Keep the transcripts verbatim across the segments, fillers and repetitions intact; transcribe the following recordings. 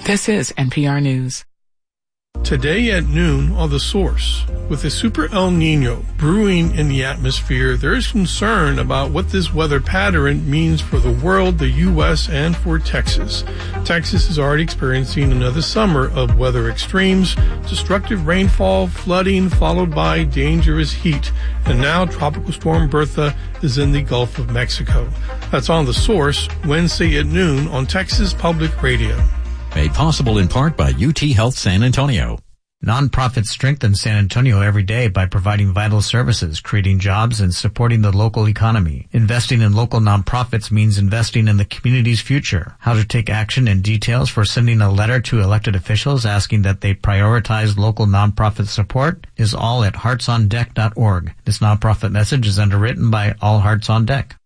This is N P R News. Today at noon on The Source, with a super El Nino brewing in the atmosphere, there is concern about what this weather pattern means for the world, the U S, and for Texas. Texas is already experiencing another summer of weather extremes, destructive rainfall, flooding, followed by dangerous heat. And now Tropical Storm Bertha is in the Gulf of Mexico. That's on The Source, Wednesday at noon on Texas Public Radio. Made possible in part by U T Health San Antonio. Nonprofits strengthen San Antonio every day by providing vital services, creating jobs, and supporting the local economy. Investing in local nonprofits means investing in the community's future. How to take action and details for sending a letter to elected officials asking that they prioritize local nonprofit support is all at hearts on deck dot org. This nonprofit message is underwritten by All Hearts on Deck.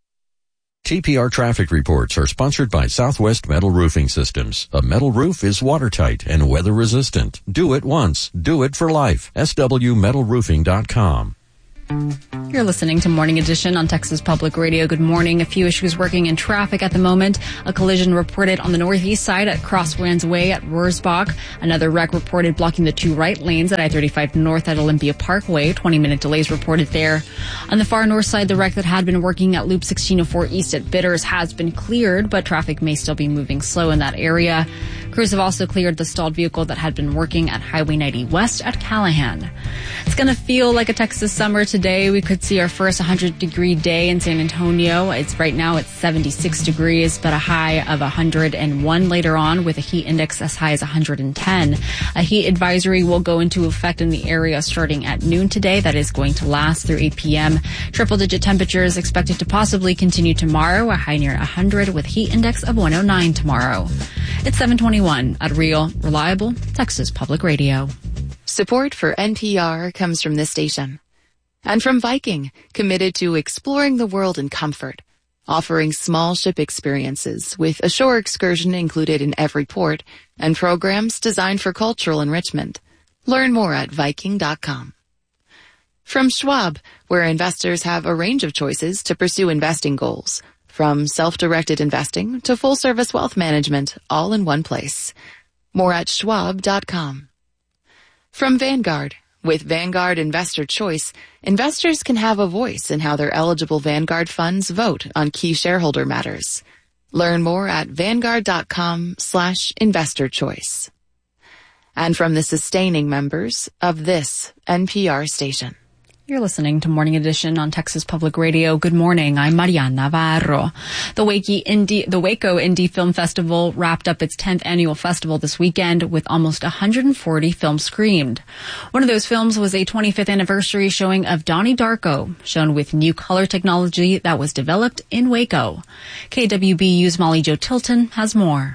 T P R traffic reports are sponsored by Southwest Metal Roofing Systems. A metal roof is watertight and weather resistant. Do it once. Do it for life. S W metal roofing dot com. You're listening to Morning Edition on Texas Public Radio. Good morning. A few issues working in traffic at the moment. A collision reported on the northeast side at Crosswinds Way at Wurzbach. Another wreck reported blocking the two right lanes at I thirty-five North at Olympia Parkway. twenty-minute delays reported there. On the far north side, the wreck that had been working at Loop sixteen oh four East at Bitters has been cleared, but traffic may still be moving slow in that area. Crews have also cleared the stalled vehicle that had been working at Highway ninety West at Callahan. It's going to feel like a Texas summer today. We could see our first one hundred degree day in San Antonio. It's right now it's seventy-six degrees, but a high of one hundred one later on with a heat index as high as one hundred ten. A heat advisory will go into effect in the area starting at noon today. That is going to last through eight p.m. Triple digit temperatures expected to possibly continue tomorrow, a high near one hundred with heat index of one oh nine tomorrow. It's seven twenty-one at Real, Reliable, Texas Public Radio. Support for N P R comes from this station. And from Viking, committed to exploring the world in comfort, offering small ship experiences with a shore excursion included in every port and programs designed for cultural enrichment. Learn more at Viking dot com. From Schwab, where investors have a range of choices to pursue investing goals, from self-directed investing to full-service wealth management, all in one place. More at Schwab dot com. From Vanguard, with Vanguard Investor Choice, investors can have a voice in how their eligible Vanguard funds vote on key shareholder matters. Learn more at Vanguard dot com slash investor choice. And from the sustaining members of this N P R station. You're listening to Morning Edition on Texas Public Radio. Good morning. I'm Mariana Navarro. The Waco Indie, the Waco Indie Film Festival wrapped up its tenth annual festival this weekend with almost one hundred forty films screened. One of those films was a twenty-fifth anniversary showing of Donnie Darko, shown with new color technology that was developed in Waco. K W B U's Molly Jo Tilton has more.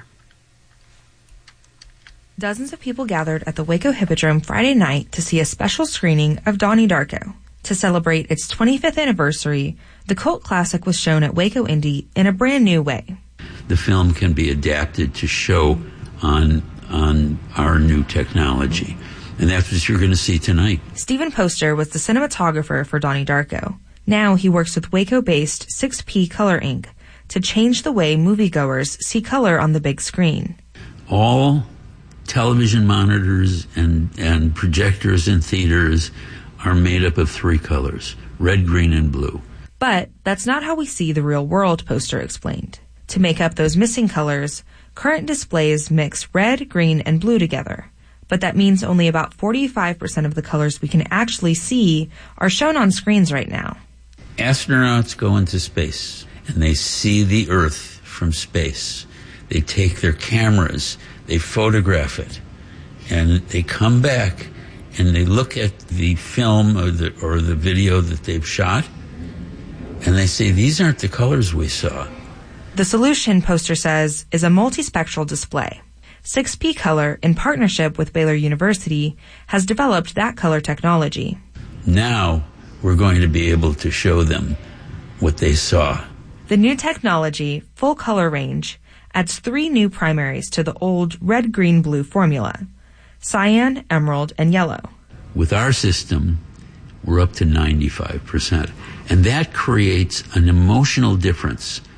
Dozens of people gathered at the Waco Hippodrome Friday night to see a special screening of Donnie Darko. To celebrate its twenty-fifth anniversary, the cult classic was shown at Waco Indie in a brand new way. The film can be adapted to show on on our new technology, and that's what you're going to see tonight. Stephen Poster was the cinematographer for Donnie Darko. Now he works with Waco-based six P Color Incorporated to change the way moviegoers see color on the big screen. All television monitors and, and projectors in theaters are made up of three colors, red, green, and blue. But that's not how we see the real world, Poster explained. To make up those missing colors, current displays mix red, green, and blue together. But that means only about forty-five percent of the colors we can actually see are shown on screens right now. Astronauts go into space, and they see the Earth from space. They take their cameras, they photograph it, and they come back and they look at the film or the, or the video that they've shot, and they say, these aren't the colors we saw. The solution, Poster says, is a multispectral display. six P Color, in partnership with Baylor University, has developed that color technology. Now we're going to be able to show them what they saw. The new technology, full color range, adds three new primaries to the old red, green, blue formula: cyan, emerald, and yellow. With our system, we're up to ninety-five percent. And that creates an emotional difference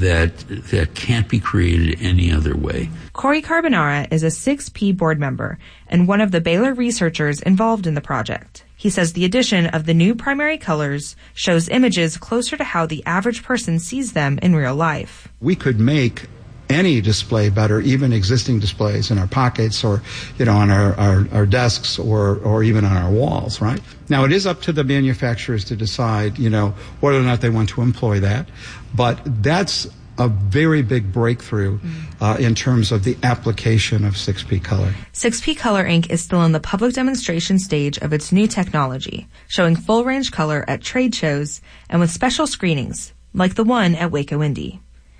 that that can't be created any other way. Corey Carbonara is a six P board member and one of the Baylor researchers involved in the project. He says the addition of the new primary colors shows images closer to how the average person sees them in real life. We could make any display better, even existing displays in our pockets or, you know, on our, our, our desks or, or even on our walls, right? Now, it is up to the manufacturers to decide, you know, whether or not they want to employ that. But that's a very big breakthrough uh, in terms of the application of six P color. six P Color Incorporated is still in the public demonstration stage of its new technology, showing full-range color at trade shows and with special screenings, like the one at Waco Indy.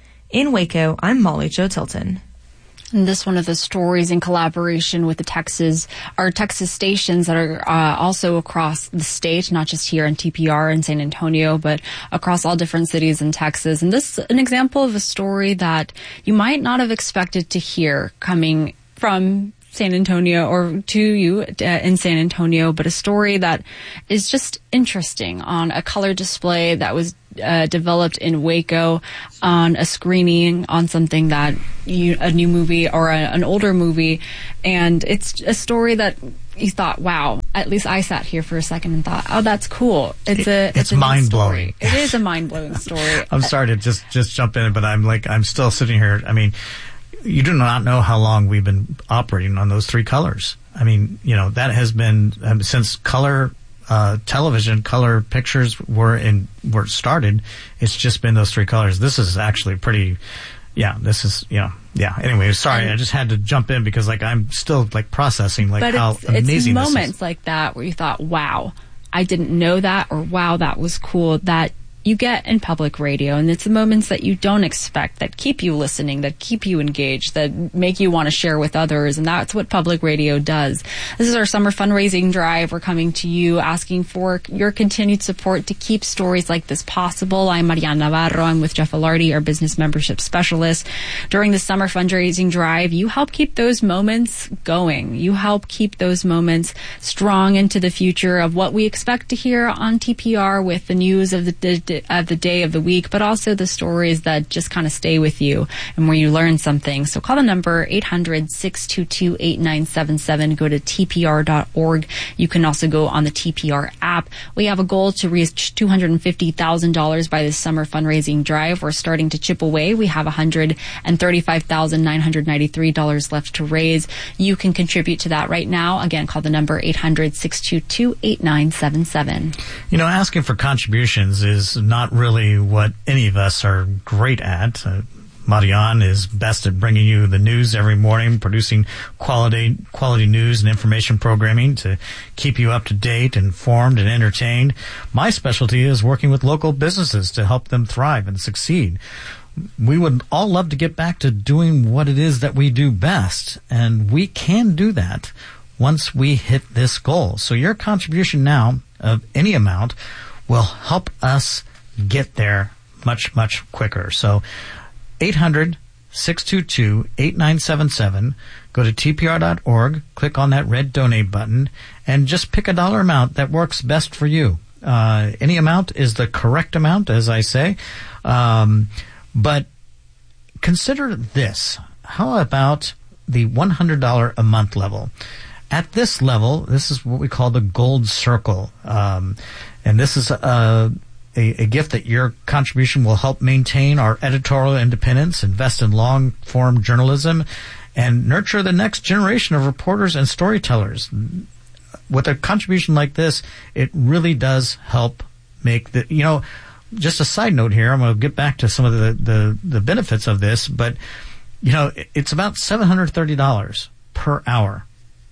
In Waco, I'm Molly Jo Tilton. And this one of the stories in collaboration with the Texas, our Texas stations that are uh, also across the state, not just here in T P R in San Antonio, but across all different cities in Texas. And this is an example of a story that you might not have expected to hear coming from San Antonio or to you uh, in San Antonio, but a story that is just interesting on a color display that was uh, developed in Waco on a screening on something that you, a new movie or a, an older movie. And it's a story that you thought, wow, at least I sat here for a second and thought, oh, that's cool. It's a, it's, it's a mind blowing. It is a mind blowing story. I'm sorry to just, just jump in, but I'm like, I'm still sitting here. I mean, you do not know how long we've been operating on those three colors. I mean, you know, that has been um, since color uh, television, color pictures were in were started. It's just been those three colors. This is actually pretty. Yeah, this is you know. Yeah. Anyway, sorry, and I just had to jump in because like I'm still like processing like but how it's, amazing it's this moments is. like that where you thought, wow, I didn't know that, or wow, that was cool. That you get in public radio, and it's the moments that you don't expect that keep you listening, that keep you engaged, that make you want to share with others, and that's what public radio does. This is our summer fundraising drive. We're coming to you asking for your continued support to keep stories like this possible. I'm Mariana Navarro. I'm with Jeff Alardi, our business membership specialist. During the summer fundraising drive, you help keep those moments going. You help keep those moments strong into the future of what we expect to hear on T P R with the news of the, the of the day of the week, but also the stories that just kind of stay with you and where you learn something. So call the number eight hundred, six two two, eight nine seven seven. Go to T P R dot org. You can also go on the T P R app. We have a goal to reach two hundred fifty thousand dollars by this summer fundraising drive. We're starting to chip away. We have one hundred thirty-five thousand nine hundred ninety-three dollars left to raise. You can contribute to that right now. Again, call the number eight hundred, six two two, eight nine seven seven. You know, asking for contributions is not really what any of us are great at. Uh, Marianne is best at bringing you the news every morning, producing quality quality news and information programming to keep you up to date, informed, and entertained. My specialty is working with local businesses to help them thrive and succeed. We would all love to get back to doing what it is that we do best, and we can do that once we hit this goal. So your contribution now of any amount will help us get there much, much quicker. So eight hundred, six two two, eight nine seven seven. Go to T P R dot org, click on that red donate button, and just pick a dollar amount that works best for you. Uh, any amount is the correct amount, as I say. Um, but consider this. How about the one hundred dollars a month level? At this level, this is what we call the gold circle. Um, and this is a, a, a gift that your contribution will help maintain our editorial independence, invest in long-form journalism, and nurture the next generation of reporters and storytellers. With a contribution like this, it really does help make the, you know, just a side note here, I'm going to get back to some of the, the, the benefits of this, but, you know, it's about seven hundred thirty dollars per hour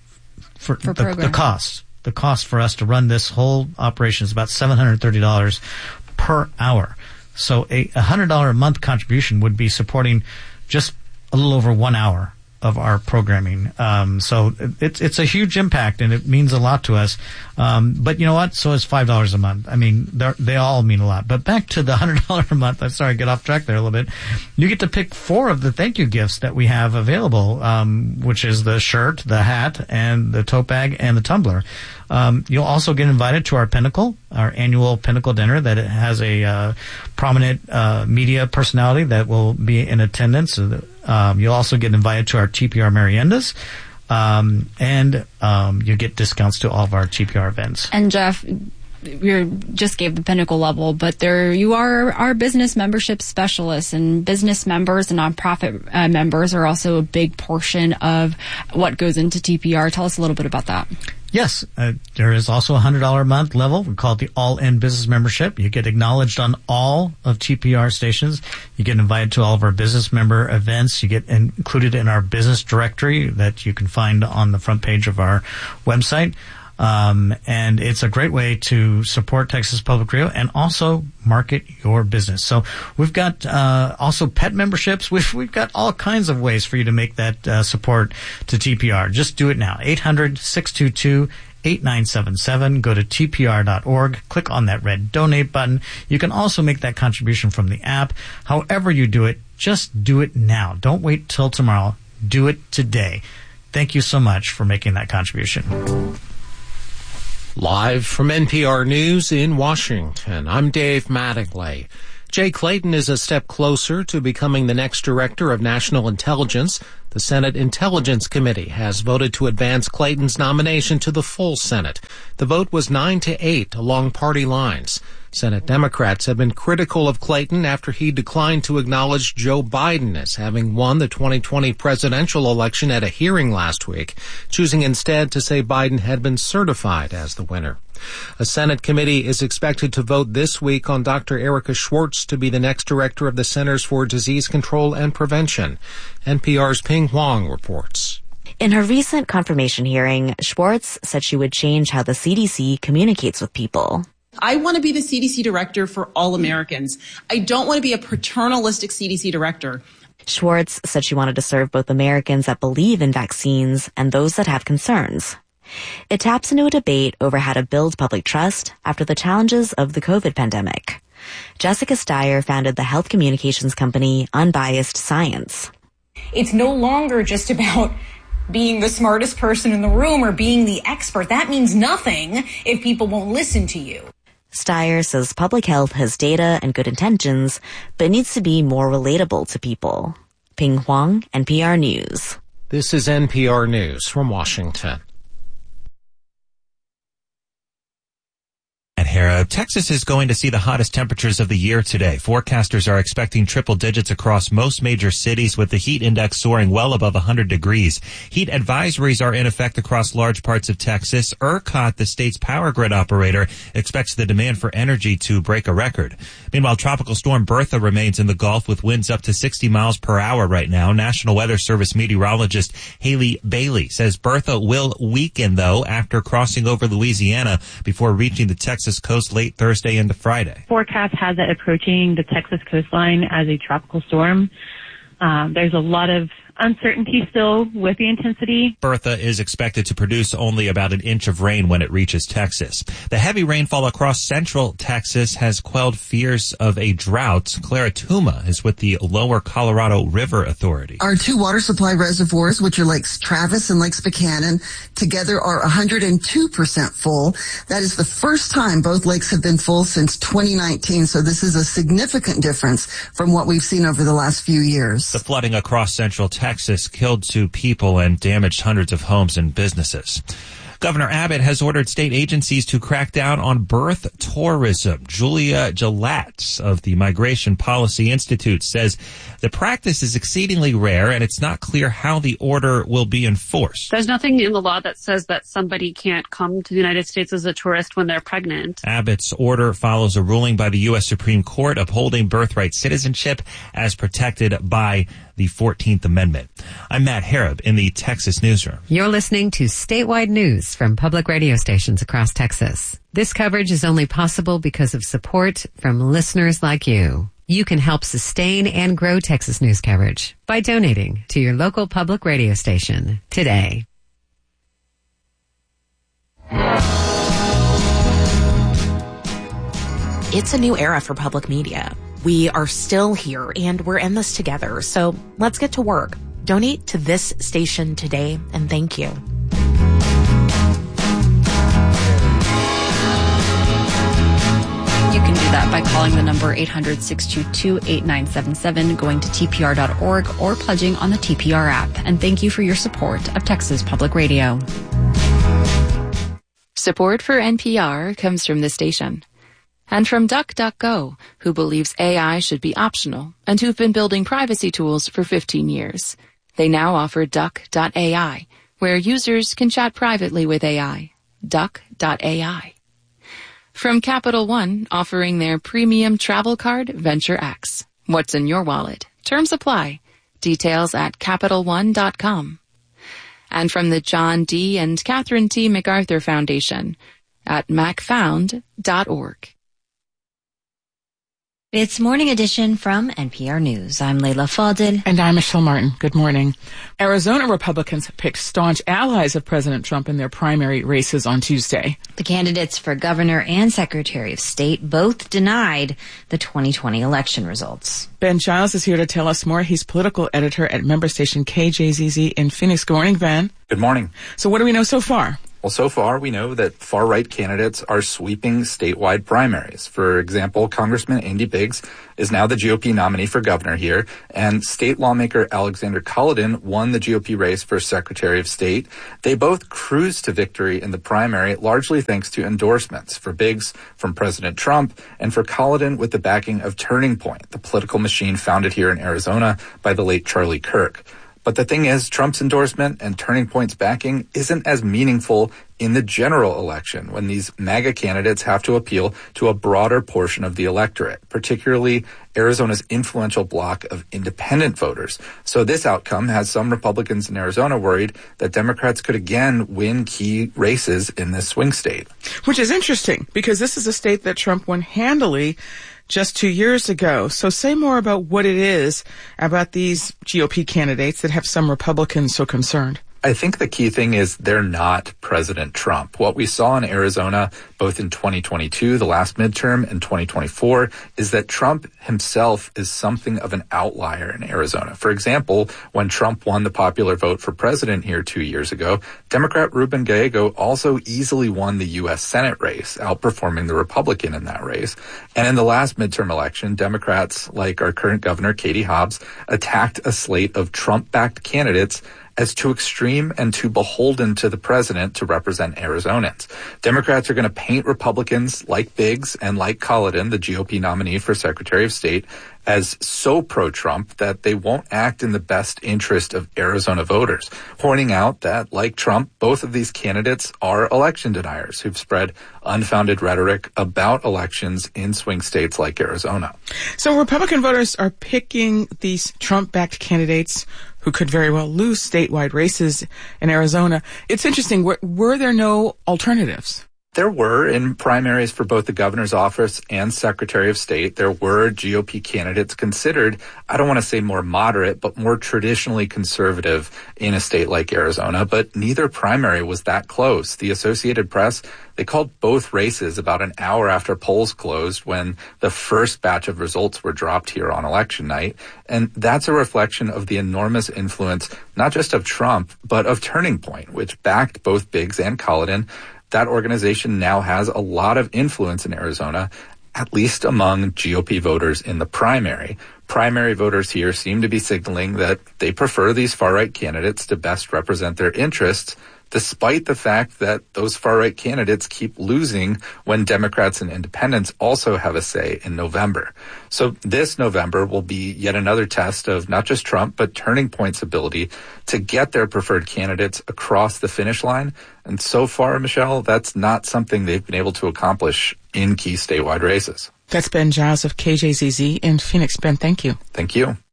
for, for the, the cost. The cost for us to run this whole operation is about seven hundred thirty dollars per hour. So a one hundred dollars a month contribution would be supporting just a little over one hour of our programming. Um, so it's it's a huge impact, and it means a lot to us. Um, but you know what? So is five dollars a month. I mean, they all mean a lot. But back to the one hundred dollars a month. I'm sorry, I get off track there a little bit. You get to pick four of the thank you gifts that we have available, um, which is the shirt, the hat, and the tote bag, and the tumbler. Um, you'll also get invited to our Pinnacle, our annual Pinnacle dinner that has a uh, prominent uh, media personality that will be in attendance. Um, you'll also get invited to our T P R Meriendas, um, and um, you get discounts to all of our T P R events. And Jeff, you just gave the Pinnacle level, but there you are our business membership specialists, and business members and nonprofit uh, members are also a big portion of what goes into T P R. Tell us a little bit about that. Yes, uh, there is also a one hundred dollars a month level. We call it the All-In Business Membership. You get acknowledged on all of T P R stations. You get invited to all of our business member events. You get included in our business directory that you can find on the front page of our website. Um, and it's a great way to support Texas Public Radio and also market your business. So we've got, uh, also pet memberships. We've, we've got all kinds of ways for you to make that, uh, support to T P R. Just do it now. eight hundred, six two two, eight nine seven seven. Go to T P R dot org. Click on that red donate button. You can also make that contribution from the app. However you do it, just do it now. Don't wait till tomorrow. Do it today. Thank you so much for making that contribution. Live from N P R News in Washington, I'm Dave Mattingly. Jay Clayton is a step closer to becoming the next Director of National Intelligence. The Senate Intelligence Committee has voted to advance Clayton's nomination to the full Senate. The vote was nine to eight along party lines. Senate Democrats have been critical of Clayton after he declined to acknowledge Joe Biden as having won the twenty twenty presidential election at a hearing last week, choosing instead to say Biden had been certified as the winner. A Senate committee is expected to vote this week on Doctor Erica Schwartz to be the next director of the Centers for Disease Control and Prevention. N P R's Ping Huang reports. In her recent confirmation hearing, Schwartz said she would change how the C D C communicates with people. I want to be the C D C director for all Americans. I don't want to be a paternalistic C D C director. Schwartz said she wanted to serve both Americans that believe in vaccines and those that have concerns. It taps into a debate over how to build public trust after the challenges of the COVID pandemic. Jessica Steyer founded the health communications company Unbiased Science. It's no longer just about being the smartest person in the room or being the expert. That means nothing if people won't listen to you. Steyer says public health has data and good intentions, but needs to be more relatable to people. Ping Huang, N P R News. This is N P R News from Washington. At Hera, Texas is going to see the hottest temperatures of the year today. Forecasters are expecting triple digits across most major cities, with the heat index soaring well above one hundred degrees. Heat advisories are in effect across large parts of Texas. ERCOT, the state's power grid operator, expects the demand for energy to break a record. Meanwhile, Tropical Storm Bertha remains in the Gulf with winds up to sixty miles per hour right now. National Weather Service meteorologist Haley Bailey says Bertha will weaken, though, after crossing over Louisiana before reaching the Texas coast late Thursday into Friday. Forecast has it approaching the Texas coastline as a tropical storm. Um, there's a lot of uncertainty still with the intensity. Bertha is expected to produce only about an inch of rain when it reaches Texas. The heavy rainfall across central Texas has quelled fears of a drought. Clara Tuma is with the Lower Colorado River Authority. Our two water supply reservoirs, which are Lakes Travis and Lakes Buchanan, together are one hundred two percent full. That is the first time both lakes have been full since twenty nineteen, so this is a significant difference from what we've seen over the last few years. The flooding across central Texas Texas killed two people and damaged hundreds of homes and businesses. Governor Abbott has ordered state agencies to crack down on birth tourism. Julia Gillette of the Migration Policy Institute says the practice is exceedingly rare and it's not clear how the order will be enforced. There's nothing in the law that says that somebody can't come to the United States as a tourist when they're pregnant. Abbott's order follows a ruling by the U S Supreme Court upholding birthright citizenship as protected by the fourteenth Amendment. I'm Matt Harrop in the Texas Newsroom. You're listening to statewide news from public radio stations across Texas. This coverage is only possible because of support from listeners like you. You can help sustain and grow Texas news coverage by donating to your local public radio station today. It's a new era for public media. We are still here and we're in this together. So let's get to work. Donate to this station today and thank you. You can do that by calling the number eight hundred, six two two, eight nine seven seven, going to T P R dot org, or pledging on the T P R app. And thank you for your support of Texas Public Radio. Support for N P R comes from this station. And from DuckDuckGo, who believes A I should be optional and who've been building privacy tools for fifteen years. They now offer Duck dot A I, where users can chat privately with A I. Duck dot A I. From Capital One, offering their premium travel card, Venture X. What's in your wallet? Terms apply. Details at Capital One dot com. And from the John D. and Catherine T. MacArthur Foundation at Mac Found dot org. It's Morning Edition from N P R News. I'm Leila Fadel. And I'm Michelle Martin. Good morning. Arizona Republicans picked staunch allies of President Trump in their primary races on Tuesday. The candidates for governor and secretary of state both denied the twenty twenty election results. Ben Giles is here to tell us more. He's political editor at member station K J Z Z in Phoenix. Good morning, Ben. Good morning. So what do we know so far? Well, so far, we know that far-right candidates are sweeping statewide primaries. For example, Congressman Andy Biggs is now the G O P nominee for governor here, and state lawmaker Alexander Cullodon won the G O P race for Secretary of State. They both cruised to victory in the primary, largely thanks to endorsements, for Biggs from President Trump, and for Cullodon with the backing of Turning Point, the political machine founded here in Arizona by the late Charlie Kirk. But the thing is, Trump's endorsement and Turning Point's backing isn't as meaningful in the general election when these MAGA candidates have to appeal to a broader portion of the electorate, particularly Arizona's influential bloc of independent voters. So this outcome has some Republicans in Arizona worried that Democrats could again win key races in this swing state. Which is interesting, because this is a state that Trump won handily just two years ago. So say more about what it is about these G O P candidates that have some Republicans so concerned. I think the key thing is they're not President Trump. What we saw in Arizona, both in twenty twenty-two, the last midterm, and twenty twenty-four, is that Trump himself is something of an outlier in Arizona. For example, when Trump won the popular vote for president here two years ago, Democrat Ruben Gallego also easily won the U S Senate race, outperforming the Republican in that race. And in the last midterm election, Democrats, like our current governor, Katie Hobbs, attacked a slate of Trump-backed candidates as too extreme and too beholden to the president to represent Arizonans. Democrats are going to paint Republicans like Biggs and like Cullodon, the G O P nominee for Secretary of State, as so pro-Trump that they won't act in the best interest of Arizona voters, pointing out that, like Trump, both of these candidates are election deniers who've spread unfounded rhetoric about elections in swing states like Arizona. So Republican voters are picking these Trump-backed candidates who could very well lose statewide races in Arizona. It's interesting. Were, were there no alternatives? There were, in primaries for both the governor's office and Secretary of State, there were G O P candidates considered, I don't want to say more moderate, but more traditionally conservative in a state like Arizona. But neither primary was that close. The Associated Press, they called both races about an hour after polls closed when the first batch of results were dropped here on election night. And that's a reflection of the enormous influence, not just of Trump, but of Turning Point, which backed both Biggs and Cullodon. That organization now has a lot of influence in Arizona, at least among G O P voters in the primary. Primary voters here seem to be signaling that they prefer these far-right candidates to best represent their interests, despite the fact that those far-right candidates keep losing when Democrats and independents also have a say in November. So this November will be yet another test of not just Trump, but Turning Point's ability to get their preferred candidates across the finish line. And so far, Michelle, that's not something they've been able to accomplish in key statewide races. That's Ben Giles of K J Z Z in Phoenix. Ben, thank you. Thank you.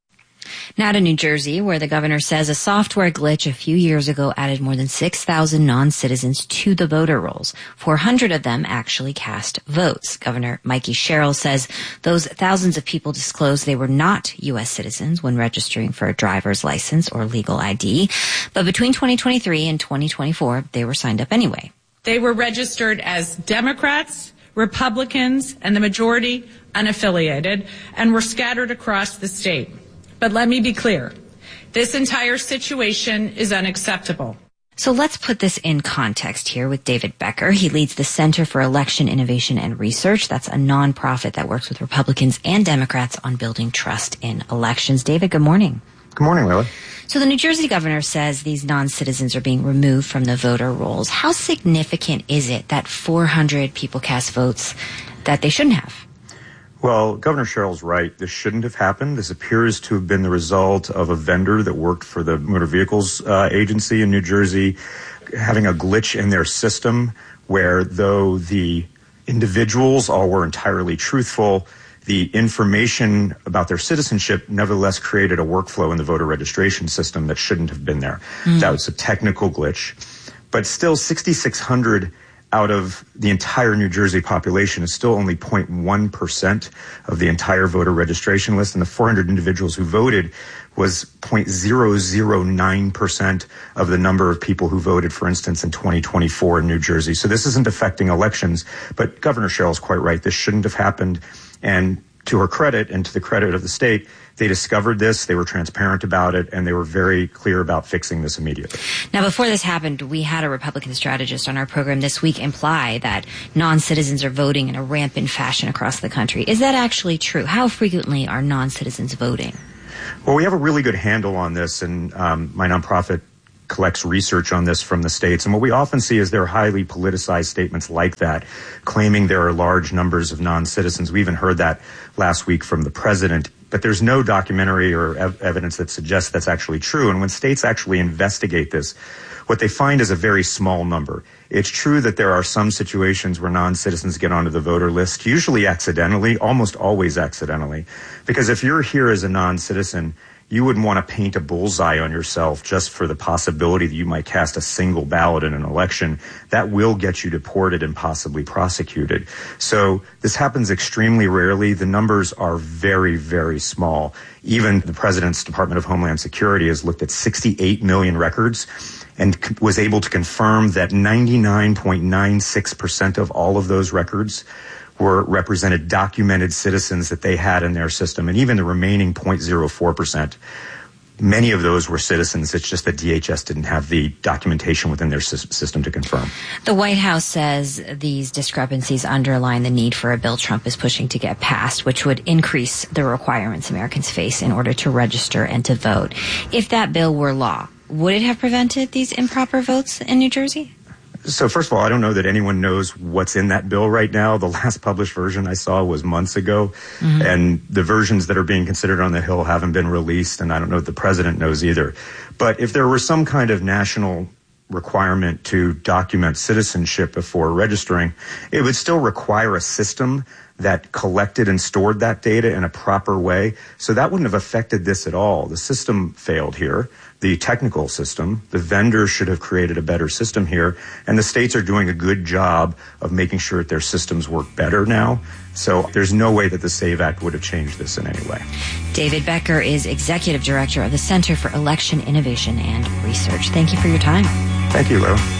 Now to New Jersey, where the governor says a software glitch a few years ago added more than six thousand non-citizens to the voter rolls. four hundred of them actually cast votes. Governor Mikey Sherrill says those thousands of people disclosed they were not U S citizens when registering for a driver's license or legal I D. But between twenty twenty-three and twenty twenty-four, they were signed up anyway. They were registered as Democrats, Republicans, and the majority unaffiliated, and were scattered across the state. But let me be clear, this entire situation is unacceptable. So let's put this in context here with David Becker. He leads the Center for Election Innovation and Research. That's a nonprofit that works with Republicans and Democrats on building trust in elections. David, good morning. Good morning, Leila. So the New Jersey governor says these non-citizens are being removed from the voter rolls. How significant is it that four hundred people cast votes that they shouldn't have? Well, Governor Sherrill's right. This shouldn't have happened. This appears to have been the result of a vendor that worked for the Motor Vehicles uh, Agency in New Jersey having a glitch in their system where, though the individuals all were entirely truthful, the information about their citizenship nevertheless created a workflow in the voter registration system that shouldn't have been there. Mm. That was a technical glitch. But still, six thousand six hundred out of the entire New Jersey population is still only zero point one percent of the entire voter registration list, and the four hundred individuals who voted was zero point zero zero nine percent of the number of people who voted, for instance, in twenty twenty-four in New Jersey. So this isn't affecting elections, but Governor Sherrill's quite right. This shouldn't have happened, and to her credit and to the credit of the state, they discovered this, they were transparent about it, and they were very clear about fixing this immediately. Now, before this happened, we had a Republican strategist on our program this week imply that non-citizens are voting in a rampant fashion across the country. Is that actually true? How frequently are non-citizens voting? Well, we have a really good handle on this, and um, my nonprofit collects research on this from the states. And what we often see is there are highly politicized statements like that, claiming there are large numbers of non-citizens. We even heard that last week from the president. But there's no documentary or ev- evidence that suggests that's actually true. And when states actually investigate this, what they find is a very small number. It's true that there are some situations where non-citizens get onto the voter list, usually accidentally, almost always accidentally. Because if you're here as a non-citizen, you wouldn't want to paint a bullseye on yourself just for the possibility that you might cast a single ballot in an election. That will get you deported and possibly prosecuted. So this happens extremely rarely. The numbers are very, very small. Even the President's Department of Homeland Security has looked at sixty-eight million records and c- was able to confirm that ninety-nine point nine six percent of all of those records were represented documented citizens that they had in their system. And even the remaining zero point zero four percent, many of those were citizens. It's just that D H S didn't have the documentation within their sy- system to confirm. The White House says these discrepancies underline the need for a bill Trump is pushing to get passed, which would increase the requirements Americans face in order to register and to vote. If that bill were law, would it have prevented these improper votes in New Jersey? So first of all, I don't know that anyone knows what's in that bill right now. The last published version I saw was months ago, mm-hmm. and the versions that are being considered on the Hill haven't been released, and I don't know if the president knows either. But if there were some kind of national requirement to document citizenship before registering, it would still require a system that collected and stored that data in a proper way. So that wouldn't have affected this at all. The system failed here, the technical system. The vendor should have created a better system here. And the states are doing a good job of making sure that their systems work better now. So there's no way that the SAVE Act would have changed this in any way. David Becker is Executive Director of the Center for Election Innovation and Research. Thank you for your time. Thank you, Lou.